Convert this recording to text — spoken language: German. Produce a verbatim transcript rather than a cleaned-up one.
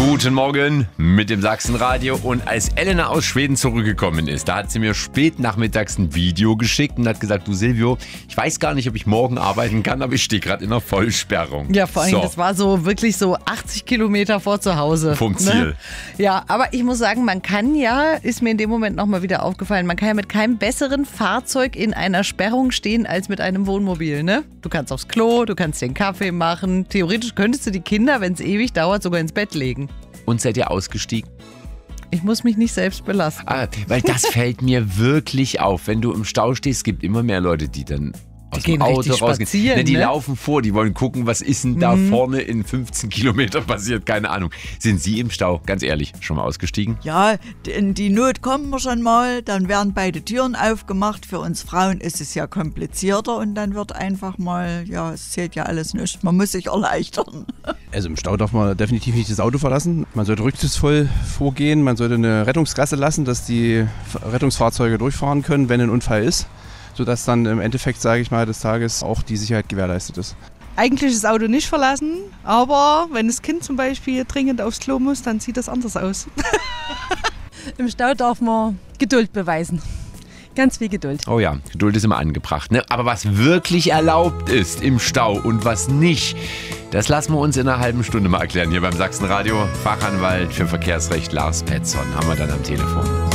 Guten Morgen mit dem Sachsenradio. Und als Elena aus Schweden zurückgekommen ist, da hat sie mir spät nachmittags ein Video geschickt und hat gesagt, du Silvio, ich weiß gar nicht, ob ich morgen arbeiten kann, aber ich stehe gerade in einer Vollsperrung. Ja, vor allem, so. Das war so wirklich so achtzig Kilometer vor zu Hause. Vom Ziel. Ne? Ja, aber ich muss sagen, man kann ja, ist mir in dem Moment nochmal wieder aufgefallen, man kann ja mit keinem besseren Fahrzeug in einer Sperrung stehen als mit einem Wohnmobil. Ne? Du kannst aufs Klo, du kannst den Kaffee machen. Theoretisch könntest du die Kinder, wenn es ewig dauert, sogar ins Bett legen. Und seid ihr ausgestiegen? Ich muss mich nicht selbst belasten. Ah, weil das fällt mir wirklich auf. Wenn du im Stau stehst, es gibt immer mehr Leute, die dann aus Die dem gehen Auto richtig rausgehen. spazieren, Ne, die ne? laufen vor, die wollen gucken, was ist denn da Mhm. vorne in fünfzehn Kilometern passiert. Keine Ahnung. Sind Sie im Stau, ganz ehrlich, schon mal ausgestiegen? Ja, in die Not kommen wir schon mal, dann werden beide Türen aufgemacht. Für uns Frauen ist es ja komplizierter und dann wird einfach mal, ja, es zählt ja alles nicht. Man muss sich erleichtern. Also im Stau darf man definitiv nicht das Auto verlassen. Man sollte rücksichtsvoll vorgehen, man sollte eine Rettungsgasse lassen, dass die Rettungsfahrzeuge durchfahren können, wenn ein Unfall ist, sodass dann im Endeffekt, sage ich mal, des Tages auch die Sicherheit gewährleistet ist. Eigentlich das Auto nicht verlassen, aber wenn das Kind zum Beispiel dringend aufs Klo muss, dann sieht das anders aus. Im Stau darf man Geduld beweisen. Ganz viel Geduld. Oh ja, Geduld ist immer angebracht. Ne? Aber was wirklich erlaubt ist im Stau und was nicht, das lassen wir uns in einer halben Stunde mal erklären hier beim Sachsenradio. Fachanwalt für Verkehrsrecht Lars Petzon haben wir dann am Telefon.